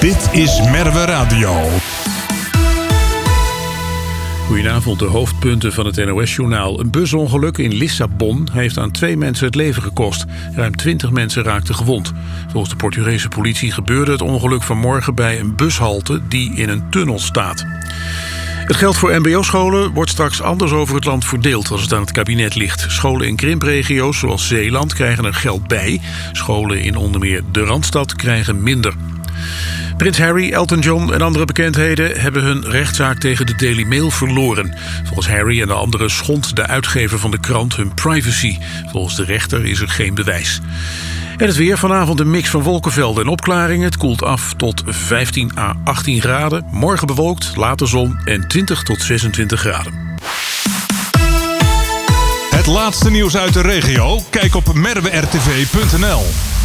Dit is Merwe Radio. Goedenavond, de hoofdpunten van het NOS-journaal. Een busongeluk in Lissabon heeft aan 2 mensen het leven gekost. Ruim 20 mensen raakten gewond. Volgens de Portugese politie gebeurde het ongeluk vanmorgen bij een bushalte die in een tunnel staat. Het geld voor mbo-scholen wordt straks anders over het land verdeeld als het aan het kabinet ligt. Scholen in krimpregio's zoals Zeeland krijgen er geld bij. Scholen in onder meer de Randstad krijgen minder. Prins Harry, Elton John en andere bekendheden hebben hun rechtszaak tegen de Daily Mail verloren. Volgens Harry en de anderen schondt de uitgever van de krant hun privacy. Volgens de rechter is er geen bewijs. En het weer, vanavond een mix van wolkenvelden en opklaringen. Het koelt af tot 15 à 18 graden. Morgen bewolkt, later zon en 20 tot 26 graden. Het laatste nieuws uit de regio? Kijk op merwertv.nl.